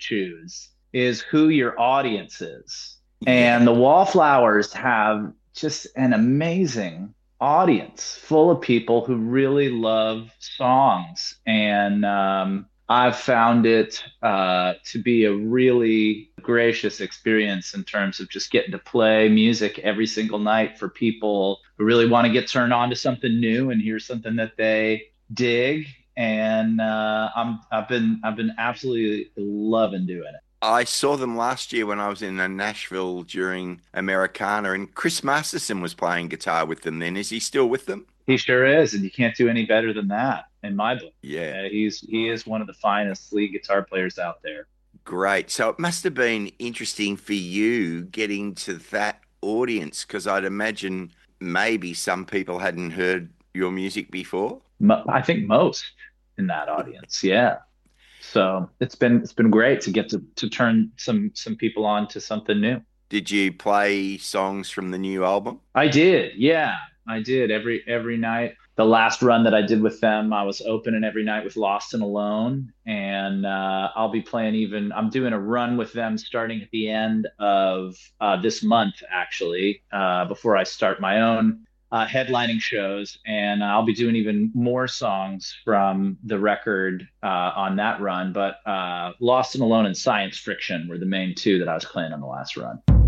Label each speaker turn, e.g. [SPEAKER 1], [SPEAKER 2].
[SPEAKER 1] choose is who your audience is.
[SPEAKER 2] Yeah.
[SPEAKER 1] And the Wallflowers have just an amazing audience full of people who really love songs. And I've found it to be a really gracious experience in terms of just getting to play music every single night for people who really want to get turned on to something new and hear something that they dig. And I've been absolutely loving doing it.
[SPEAKER 2] I saw them last year when I was in Nashville during Americana, and Chris Masterson was playing guitar with them then. Is he still with them?
[SPEAKER 1] He sure is, and you can't do any better than that in my book.
[SPEAKER 2] Yeah.
[SPEAKER 1] He is one of the finest lead guitar players out there.
[SPEAKER 2] Great. So it must have been interesting for you getting to that audience because I'd imagine maybe some people hadn't heard your music before.
[SPEAKER 1] I think most in that audience, yeah. So it's been great to get to turn some people on to something new.
[SPEAKER 2] Did you play songs from the new album?
[SPEAKER 1] I did, yeah, I did every night. The last run that I did with them, I was opening every night with Lost and Alone, and I'll be playing even. I'm doing a run with them starting at the end of this month, actually, before I start my own headlining shows, and I'll be doing even more songs from the record on that run. But Lost and Alone and Science Friction were the main two that I was playing on the last run.